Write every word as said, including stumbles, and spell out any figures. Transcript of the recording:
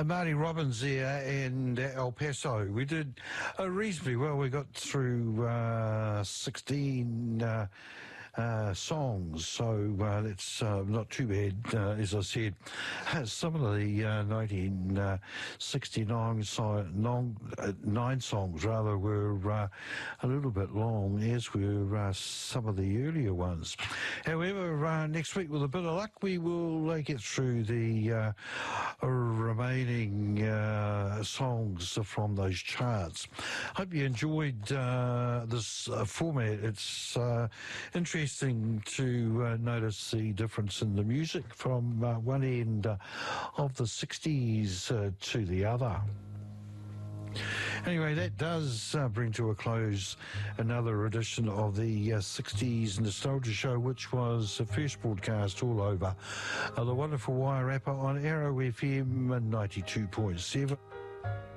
uh, Marty Robbins there and El Paso. We did uh, reasonably well. We got through uh, sixteen uh, uh, songs, so uh, that's uh, not too bad, uh, as I said. Some of the uh, nineteen sixty-nine so, long, uh, nine songs rather were uh, a little bit long, as were uh, some of the earlier ones. However, uh, next week, with a bit of luck, we will uh, get through the uh, remaining uh, songs from those charts. Hope you enjoyed uh, this uh, format. It's uh, interesting to uh, notice the difference in the music from uh, one end uh, of the sixties uh, to the other. Anyway, that does uh, bring to a close another edition of the uh, sixties Nostalgia Show, which was uh, first broadcast all over uh, the wonderful Wairarapa on Arrow F M ninety-two point seven.